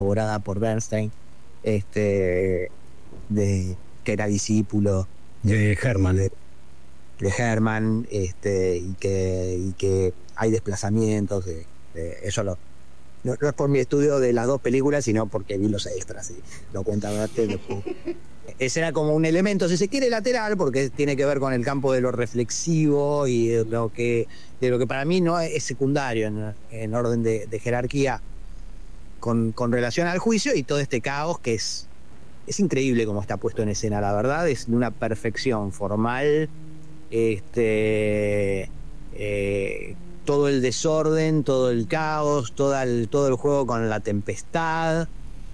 elaborada por Bernstein, que era discípulo de Herman. De Herman, y que hay desplazamientos, eso no es por mi estudio de las dos películas, sino porque vi los extras y lo cuenta Bernstein. Ese era como un elemento, si se quiere, lateral, porque tiene que ver con el campo de lo reflexivo y de lo que para mí no es secundario en orden de jerarquía con relación al juicio y todo este caos que es increíble como está puesto en escena, la verdad, es de una perfección formal, todo el desorden, todo el caos, todo el juego con la tempestad,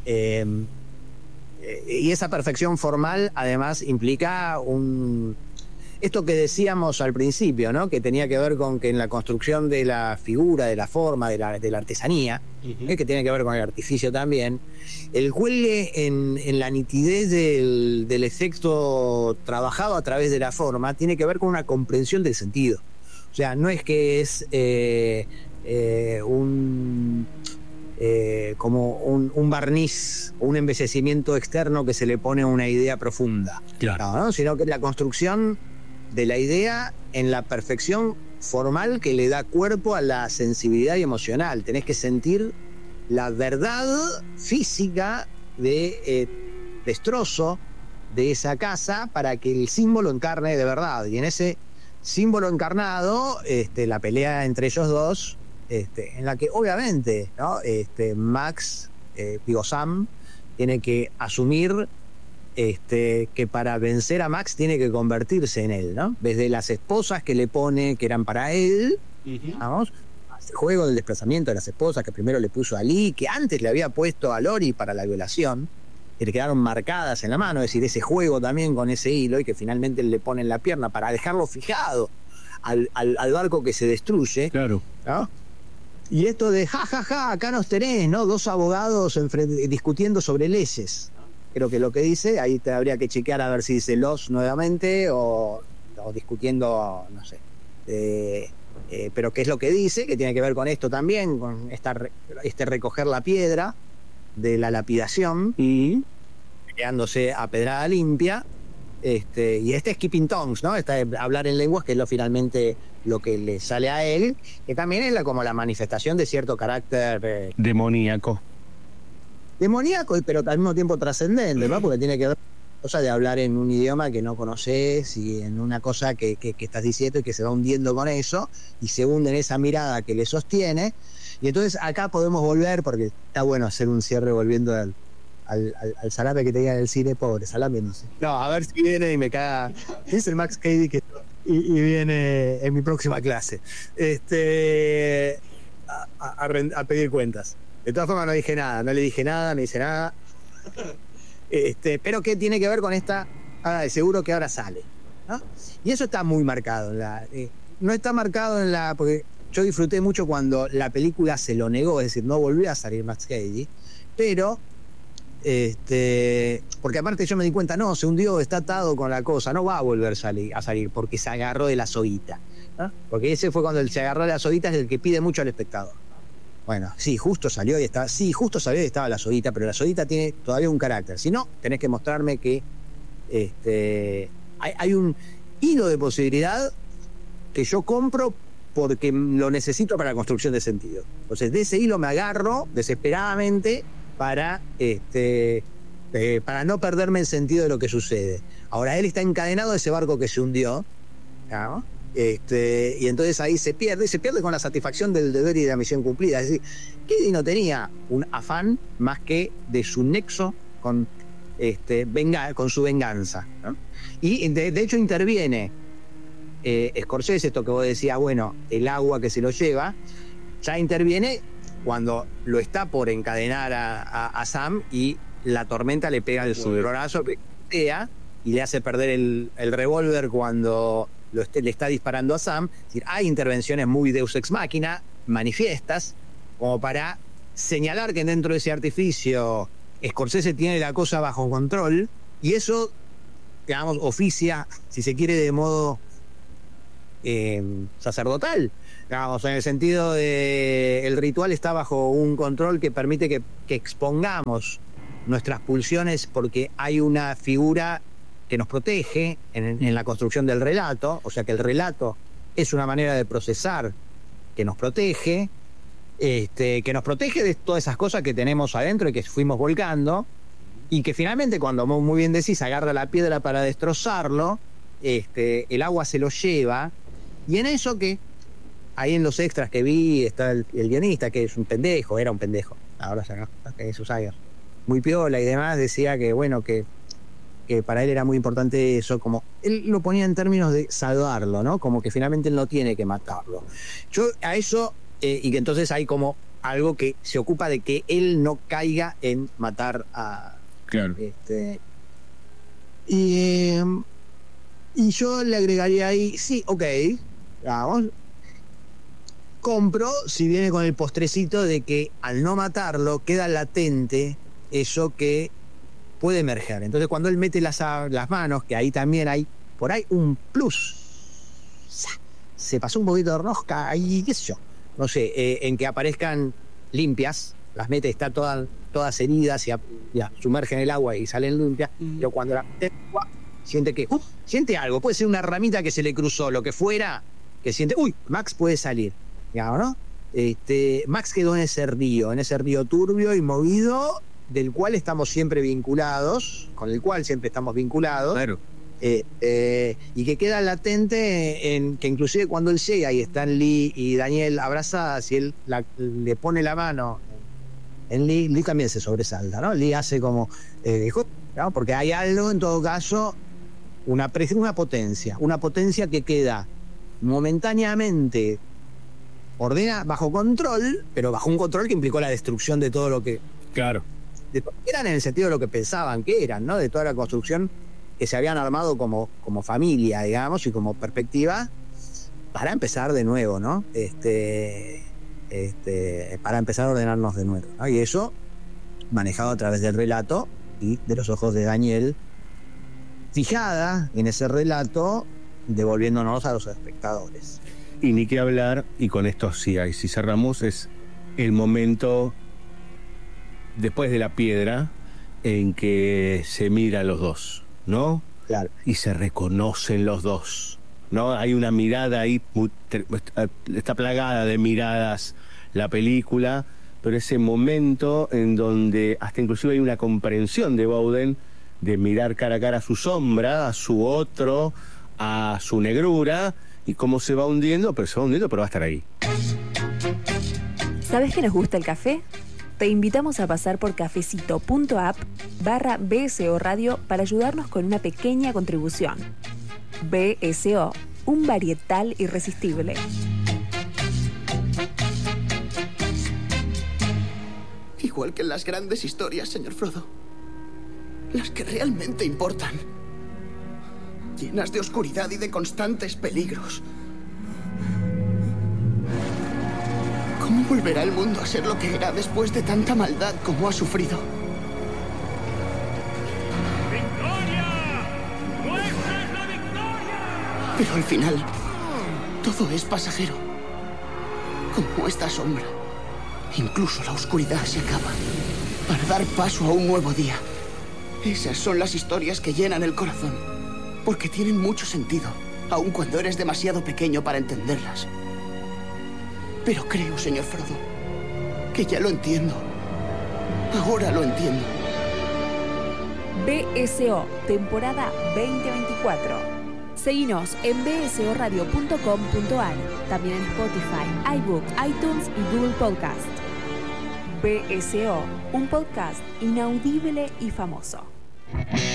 y esa perfección formal además implica esto que decíamos al principio, ¿no? Que tenía que ver con que en la construcción de la figura, de la forma, de la artesanía, que tiene que ver con el artificio también, el cuelgue en la nitidez del efecto trabajado a través de la forma tiene que ver con una comprensión del sentido. O sea, no es que es como un barniz, un embellecimiento externo que se le pone a una idea profunda, claro. ¿no? Sino que la construcción de la idea en la perfección formal que le da cuerpo a la sensibilidad y emocional. Tenés que sentir la verdad física de destrozo de esa casa para que el símbolo encarne de verdad. Y en ese símbolo encarnado, la pelea entre ellos dos, en la que obviamente, ¿no? Max, Sam, tiene que asumir que para vencer a Max tiene que convertirse en él, ¿no? Desde las esposas que le pone, que eran para él, vamos, el juego del desplazamiento de las esposas que primero le puso a Lee, que antes le había puesto a Lori para la violación, que le quedaron marcadas en la mano, es decir, ese juego también con ese hilo y que finalmente le pone en la pierna para dejarlo fijado al barco que se destruye. Claro. ¿No? Y esto de acá nos tenés, ¿no? Dos abogados discutiendo sobre leyes. Creo que lo que dice, ahí te habría que chequear a ver si dice los nuevamente o discutiendo, no sé. Pero qué es lo que dice, que tiene que ver con esto también, con recoger la piedra de la lapidación, quedándose a pedrada limpia, y es keeping tongues, ¿no? Hablar en lenguas, que es finalmente lo que le sale a él, que también es como la manifestación de cierto carácter demoníaco, pero al mismo tiempo trascendente, ¿no? Porque tiene que ver con cosa de hablar en un idioma que no conoces y en una cosa que estás diciendo y que se va hundiendo con eso y se hunde en esa mirada que le sostiene. Y entonces acá podemos volver, porque está bueno hacer un cierre volviendo al salame que tenía en el cine, pobre salame, no sé. No, a ver si viene y me caga. Es el Max Cady y viene en mi próxima clase a pedir cuentas. De todas formas no le dije nada, no hice nada. Pero que tiene que ver con esta de seguro que ahora sale, ¿no? Y eso está muy marcado no está marcado porque yo disfruté mucho cuando la película se lo negó, es decir, no volvió a salir Max Cady, pero porque aparte yo me di cuenta, no, se hundió, está atado con la cosa, no va a volver a salir porque se agarró de la soguita, ¿no? Porque ese fue cuando él se agarró de la soguita, es el que pide mucho al espectador. Bueno, sí, justo salió y estaba la soguita, pero la soguita tiene todavía un carácter. Si no, tenés que mostrarme que hay un hilo de posibilidad que yo compro porque lo necesito para la construcción de sentido. Entonces, de ese hilo me agarro desesperadamente para no perderme el sentido de lo que sucede. Ahora, él está encadenado a ese barco que se hundió, ¿no? Y entonces ahí se pierde con la satisfacción del deber y de la misión cumplida. Es decir, Cady no tenía un afán más que de su nexo con su venganza, ¿no? Y de hecho interviene Scorsese, esto que vos decías, bueno, el agua que se lo lleva, ya interviene cuando lo está por encadenar a Sam y la tormenta le pega el cimbronazo y le hace perder el revólver cuando le está disparando a Sam. Es decir, hay intervenciones muy Deus Ex Machina, manifiestas, como para señalar que dentro de ese artificio Scorsese tiene la cosa bajo control, y eso, digamos, oficia, si se quiere, de modo sacerdotal, digamos, en el sentido de el ritual está bajo un control que permite que expongamos nuestras pulsiones porque hay una figura que nos protege en la construcción del relato, o sea que el relato es una manera de procesar que nos protege, que nos protege de todas esas cosas que tenemos adentro y que fuimos volcando, y que finalmente, cuando muy bien decís, agarra la piedra para destrozarlo, el agua se lo lleva, y en eso que ahí en los extras que vi está el guionista, que es un pendejo, era un pendejo, ahora ya en sus años, muy piola y demás, decía que bueno, que para él era muy importante eso, como él lo ponía en términos de salvarlo, ¿no? Como que finalmente él no tiene que matarlo. Yo a eso, y que entonces hay como algo que se ocupa de que él no caiga en matar a... Claro. Y yo le agregaría ahí, sí, ok, vamos, compro si viene con el postrecito de que al no matarlo queda latente eso que puede emerger. Entonces cuando él mete las manos, que ahí también hay por ahí un plus, se pasó un poquito de rosca ahí, qué sé yo, no sé, en que aparezcan limpias, las mete, está todas heridas y sumerge en el agua y salen limpias, pero cuando la mete en el agua siente que siente algo, puede ser una ramita que se le cruzó, lo que fuera, que siente, Max puede salir, digamos, ¿no? Max quedó en ese río turbio y movido, del cual estamos siempre vinculados, con el cual siempre estamos vinculados, claro. Y que queda latente en que inclusive cuando él llega y están Lee y Daniel abrazadas y él le pone la mano en Lee también se sobresalta, ¿no? Lee hace como ¿no? Porque hay algo, en todo caso, una potencia que queda momentáneamente bajo control, pero bajo un control que implicó la destrucción de todo lo que... Claro. Eran en el sentido de lo que pensaban que eran, ¿no? De toda la construcción que se habían armado como familia, digamos, y como perspectiva, para empezar de nuevo, ¿no? Para empezar a ordenarnos de nuevo, ¿no? Y eso manejado a través del relato y de los ojos de Daniel, fijada en ese relato, devolviéndonos a los espectadores. Y ni que hablar, y con esto sí, ahí sí cerramos, es el momento después de la piedra en que se miran los dos, ¿no? Claro. Y se reconocen los dos, ¿no? Hay una mirada ahí, está plagada de miradas la película, pero ese momento en donde hasta inclusive hay una comprensión de Bowden de mirar cara a cara a su sombra, a su otro, a su negrura, y cómo se va hundiendo, pero va a estar ahí. ¿Sabes que nos gusta el café? Te invitamos a pasar por cafecito.app/BSO Radio para ayudarnos con una pequeña contribución. BSO, un varietal irresistible. Igual que en las grandes historias, señor Frodo. Las que realmente importan. Llenas de oscuridad y de constantes peligros. ¿Cómo volverá el mundo a ser lo que era después de tanta maldad como ha sufrido? ¡Victoria! ¡Nuestra es la victoria! Pero al final, todo es pasajero. Como esta sombra. Incluso la oscuridad se acaba para dar paso a un nuevo día. Esas son las historias que llenan el corazón, porque tienen mucho sentido, aun cuando eres demasiado pequeño para entenderlas. Pero creo, señor Frodo, que ya lo entiendo. Ahora lo entiendo. BSO, temporada 2024. Seguinos en bsoradio.com.ar, también en Spotify, iBooks, iTunes y Google Podcast. BSO, un podcast inaudible y famoso.